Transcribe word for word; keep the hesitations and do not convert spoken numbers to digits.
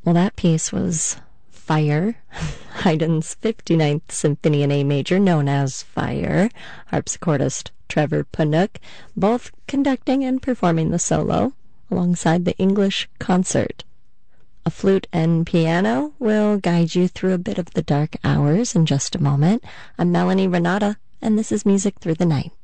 Well, that piece was Fire, Haydn's fifty-ninth Symphony in A major, known as Fire. Harpsichordist Trevor Panook, both conducting and performing the solo, alongside the English Concert. A flute and piano will guide you through a bit of the dark hours in just a moment. I'm Melanie Renata, and this is Music Through the Night.